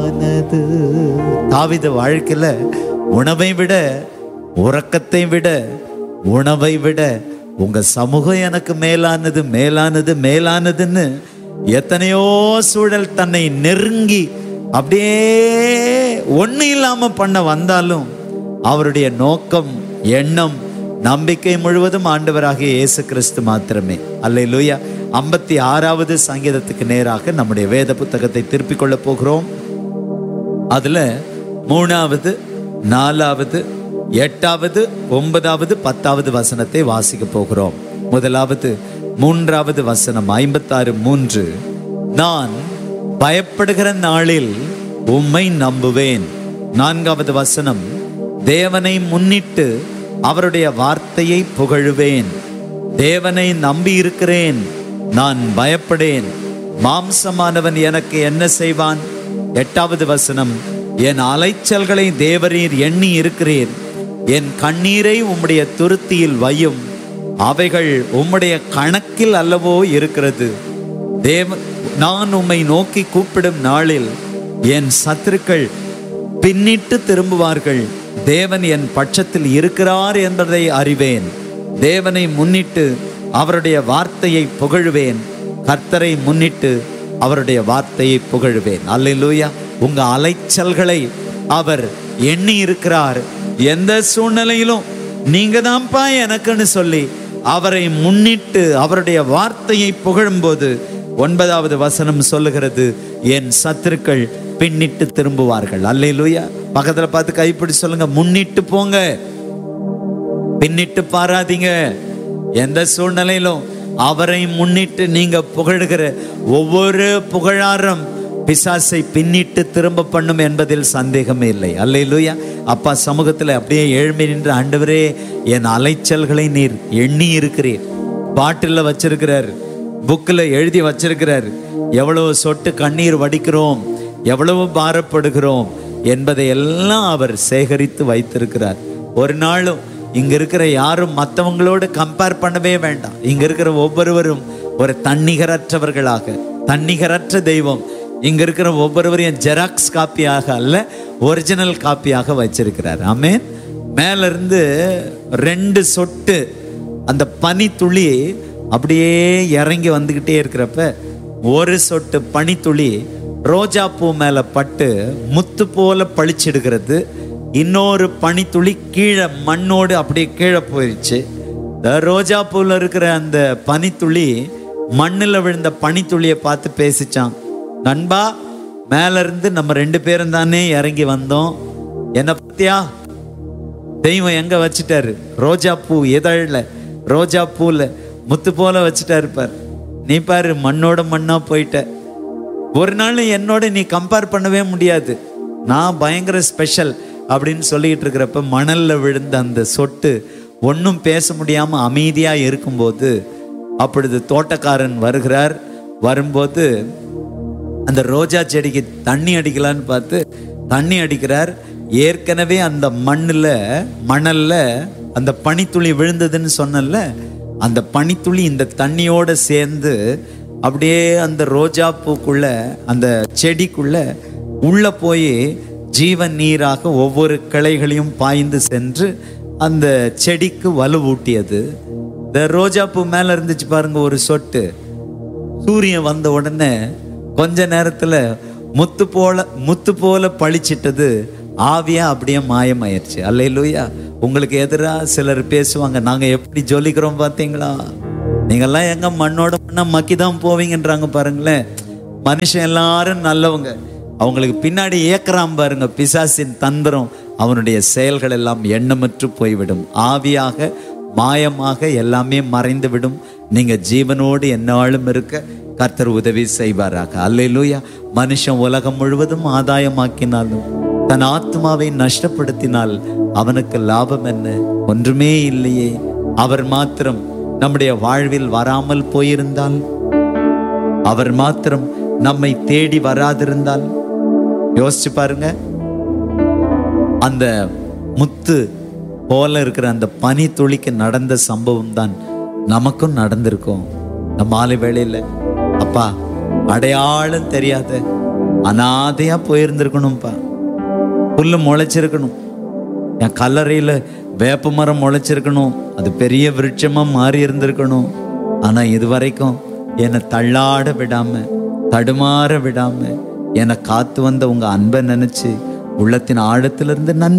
மேலானது. தாவீது வாழ்க்கையில உணவை விட, உறக்கத்தை விட, உணவை விட உங்க சமூகம் எனக்கு மேலானது, மேலானது, மேலானதுன்னு எத்தனையோ சூழல் தன்னை நெருங்கி அப்படியே ஒண்ணு இல்லாம பண்ண வந்தாலும் அவருடைய நோக்கம், எண்ணம், நம்பிக்கை முழுவதும் ஆண்டவராகிய இயேசு கிறிஸ்து மாத்திரமே. அல்லேலூயா. 56வது சங்கீதத்துக்கு நேராக நம்முடைய வேத புத்தகத்தை திருப்பிக் கொள்ள போகிறோம். அதுல 3வது, 4வது, 8வது, 9வது, 10வது வசனத்தை வாசிக்க போகிறோம். முதலாவது 3வது வசனம் 56:3. நான் பயப்படுகிற நாளில் உம்மை நம்புவேன். 4வது வசனம், தேவனை முன்னிட்டு அவருடைய வார்த்தையை புகழுவேன். தேவனை நம்பி இருக்கிறேன், நான் பயப்படேன். மாம்சமானவன் எனக்கு என்ன செய்வான்? 8வது வசனம், என் அலைச்சல்களை தேவரீர் எண்ணி இருக்கிறீர். என் கண்ணீரை உம்முடைய துருத்தியில் வையும், அவைகள் உம்முடைய கணக்கில் அல்லவோ இருக்கிறது. நான் உம்மை நோக்கி கூப்பிடும் நாளில் என் சத்துருக்கள் பின்னிட்டு திரும்புவார்கள். தேவன் என் பட்சத்தில் இருக்கிறார் என்பதை அறிவேன். தேவனை முன்னிட்டு அவருடைய வார்த்தையை புகழுவேன். கர்த்தரை முன்னிட்டு அவருடைய வார்த்தையை புகழுவேன். அல்லேலூயா. உங்க அலைச்சல்களை அவர் எண்ணி இருக்கிறார். எந்த சூழ்நிலையிலும் நீங்க தான்ப்பா எனக்குன்னு சொல்லி அவரை முன்னிட்டு அவருடைய வார்த்தையை புகழும்போது 9வது வசனம் சொல்லுகிறது, என் சத்துருக்கள் பின்னிட்டு திரும்புவார்கள். அல்லேலூயா. பக்கத்துல பார்த்து கைப்பிடி சொல்லுங்க, முன்னிட்டு போங்க, பின்னிட்டு பாராதீங்க. எந்த சூழ்நிலையிலும் அவரை முன்னிட்டு நீங்க புகழுகிற ஒவ்வொரு புகழாரம் பிசாசை பின்னிட்டு திரும்ப பண்ணும் என்பதில் சந்தேகமே இல்லை. அல்லேலூயா. அப்பா சமூகத்தில் அப்படியே ஏழ்மை நின்று, ஆண்டவரே என் அலைச்சல்களை நீர் எண்ணி இருக்கிறீர். பாட்டில் வச்சிருக்கிறார், புக்கில் எழுதி வச்சிருக்கிறார். எவ்வளவு சொட்டு கண்ணீர் வடிக்கிறோம், எவ்வளவு பாரப்படுகிறோம் என்பதை எல்லாம் அவர் சேகரித்து வைத்திருக்கிறார். ஒரு நாளும் இங்க இருக்கிற யாரும் மற்றவங்களோடு கம்பேர் பண்ணவே வேண்டாம். இங்க இருக்கிற ஒவ்வொருவரும் ஒரு தன்னிகரற்றவர்களாக, தன்னிகரற்ற தெய்வம் இங்க இருக்கிற ஒவ்வொருவரையும் ஜெராக்ஸ் காப்பியாக அல்ல, ஒரிஜினல் காப்பியாக வச்சிருக்கிறார். ஆமென். மேல இருந்து 2 சொட்டு அந்த பனி துளி அப்படியே இறங்கி வந்துகிட்டே இருக்கிறப்ப ஒரு சொட்டு பனித்துளி ரோஜா பூ மேல பட்டு முத்து போல பளிச்சிடுகிறது. இன்னொரு பனித்துளி கீழே மண்ணோடு அப்படியே கீழே போயிடுச்சு. ரோஜா பூல இருக்கிற அந்த பனித்துளி மண்ணில் விழுந்த பனித்துளியை பார்த்து பேசிச்சான், நண்பா மேல இருந்து நம்ம 2 பேரும் தானே இறங்கி வந்தோம், என்ன பத்தியா தெய்வம் எங்க வச்சுட்டாரு? ரோஜா பூ இதழ்ல, ரோஜா பூல முத்து போல வச்சுட்டாரு பார். நீ பாரு மண்ணோட மண்ணா போயிட்ட. ஒரு நாள் என்னோட நீ கம்பேர் பண்ணவே முடியாது, நான் பயங்கர ஸ்பெஷல் அப்படின்னு சொல்லிட்டு இருக்கிறப்ப மணல்ல விழுந்த அந்த சொட்டு ஒன்றும் பேச முடியாம அமைதியா இருக்கும்போது அப்பொழுது தோட்டக்காரன் வருகிறார். வரும்போது அந்த ரோஜா செடிக்கு தண்ணி அடிக்கலான்னு பார்த்து தண்ணி அடிக்கிறார். ஏற்கனவே அந்த மணல்ல அந்த பனித்துளி விழுந்ததுன்னு சொன்னல, அந்த பனித்துளி இந்த தண்ணியோட சேர்ந்து அப்படியே அந்த ரோஜா பூக்குள்ள, அந்த செடிக்குள்ள உள்ள போய் ஜீவன் நீராக ஒவ்வொரு கிளைகளையும் பாய்ந்து சென்று அந்த செடிக்கு வலுவூட்டியது. இந்த ரோஜா பூ மேல இருந்துச்சு பாருங்க ஒரு சொட்டு. சூரியன் வந்த உடனே கொஞ்ச நேரத்துல முத்து போல பளிச்சிட்டது, ஆவியா அப்படியே மாயமாயிருச்சு. அல்லேலூயா. உங்களுக்கு எதிராக சிலர் பேசுவாங்க, நாங்க எப்படி ஜொலிக்கிறோம் பார்த்தீங்களா, நீங்கெல்லாம் எங்க மண்ணோட மண்ணா மக்கிதான் போவீங்கன்றாங்க பாருங்களேன். மனுஷன் எல்லாரும் நல்லவங்க, அவங்களுக்கு பின்னாடி ஏக்கறாம் பாருங்க பிசாசின் தந்திரம், அவனுடைய செயல்கள் எல்லாம் எண்ணமற்று போய்விடும். ஆவியாக மாயமாக எல்லாமே மறைந்து விடும். நீங்க ஜீவனோடு எந்நாளும் இருக்க கர்த்தர் உதவி செய்வாராக. அல்லேலூயா. மனுஷன் உலகம் முழுவதும் ஆதாயமாக்கினாலும் தன் ஆத்மாவை நஷ்டப்படுத்தினால் அவனுக்கு லாபம் என்ன? ஒன்றுமே இல்லையே. அவர் மாத்திரம் நம்முடைய வாழ்வில் வராமல் போயிருந்தால், அவர் மாத்திரம் நம்மை தேடி வராதிருந்தால், யோசிச்சு பாருங்க, அந்த முத்து போல இருக்கிற அந்த பனி துளிக்கு நடந்த சம்பவம் தான் நமக்கும் நடந்திருக்கும். நம்ம மாலை வேளையில அப்பா அடையாளம் தெரியாத அனாதையா போயிருந்திருக்கணும்ப்பா. புல்லு முளைச்சிருக்கணும், என் கல்லறையில வேப்ப மரம் முளைச்சிருக்கணும், அது பெரிய விருட்சமா மாறி இருந்திருக்கணும். ஆனா இதுவரைக்கும் என்னை தள்ளாட விடாம, தடுமாற விடாம என்னை காத்து வந்த உங்க அன்பை நினைச்சு உள்ளத்தின் ஆழத்திலிருந்து நன்றி